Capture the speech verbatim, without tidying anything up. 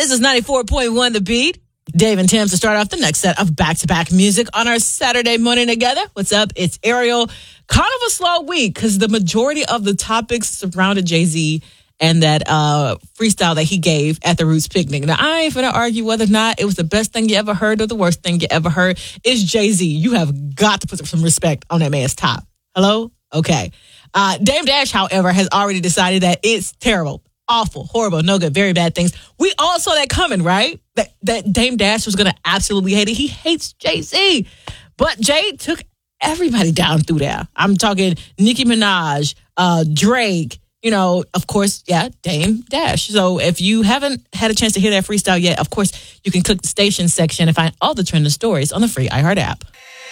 This is ninety-four point one The Beat. Dave and Tim to start off the next set of back-to-back music on our Saturday morning together. What's up? It's Ariel. Kind of a slow week because the majority of the topics surrounded Jay-Z and that uh, freestyle that he gave at the Roots picnic. Now, I ain't finna argue whether or not it was the best thing you ever heard or the worst thing you ever heard. It's Jay-Z. You have got to put some respect on that man's top. Hello? Okay. Uh, Dame Dash, however, has already decided that it's terrible. Awful, horrible, no good, very bad things. We all saw that coming, right? That that Dame Dash was going to absolutely hate it. He hates Jay-Z. But Jay took everybody down through there. I'm talking Nicki Minaj, uh, Drake, you know, of course, yeah, Dame Dash. So if you haven't had a chance to hear that freestyle yet, of course, you can click the station section and find all the trending stories on the free iHeart app.